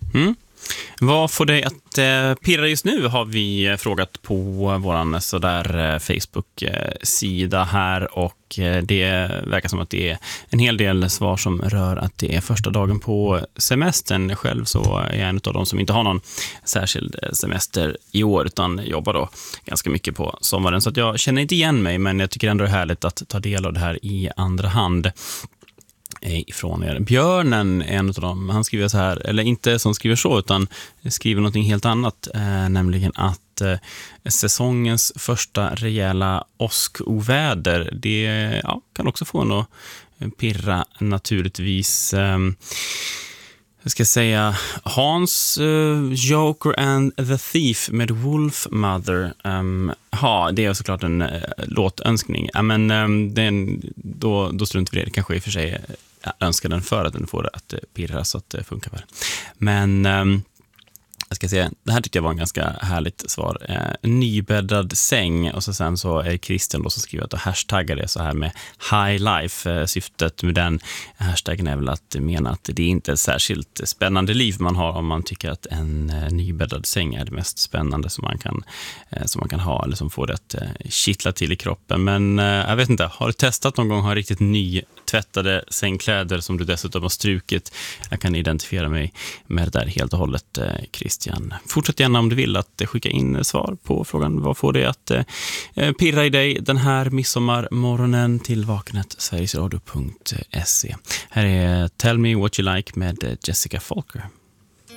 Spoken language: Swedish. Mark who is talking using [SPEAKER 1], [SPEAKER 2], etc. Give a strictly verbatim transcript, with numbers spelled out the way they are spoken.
[SPEAKER 1] Mm. Vad får dig att eh, pirra just nu har vi frågat på våran sådär eh, Facebook-sida här, och eh, det verkar som att det är en hel del svar som rör att det är första dagen på semestern. Själv så är jag en av de som inte har någon särskild semester i år utan jobbar då ganska mycket på sommaren, så att jag känner inte igen mig, men jag tycker ändå det är härligt att ta del av det här i andra hand ifrån er. Björnen är en av dem. Han skriver så här, eller inte som skriver så, utan skriver någonting helt annat, eh, nämligen att eh, säsongens första rejäla åskoväder, det ja, kan också få en att pirra naturligtvis. Eh, jag ska säga Hans, uh, Joker and the Thief med Wolf Mother. Um, ja, det är såklart en uh, låtönskning. Ja, men um, den, då, då struntar vi det. Det kanske i och för sig uh, önskar den för att den får det att uh, pirra, så att det uh, funkar väl. Men um, jag ska säga, det här tyckte jag var en ganska härligt svar. Eh, nybäddad säng, och så sen så är det Christian då som skriver att och hashtaggar det så här med high life. Eh, syftet med den hashtaggen är väl att mena att det är inte ett särskilt spännande liv man har om man tycker att en eh, nybäddad säng är det mest spännande som man kan, eh, som man kan ha, eller som får det att eh, kittla till i kroppen. Men eh, jag vet inte, har du testat någon gång, har riktigt ny tvättade sängkläder som du dessutom har strukit? Jag kan identifiera mig med det där helt och hållet, eh, Christian. Fortsätt gärna om du vill att skicka in svar på frågan vad får det att eh, pirra i dig den här midsommarmorgonen till vakenet sverigesradio punkt se. Här är Tell Me What You Like med Jessica Falker.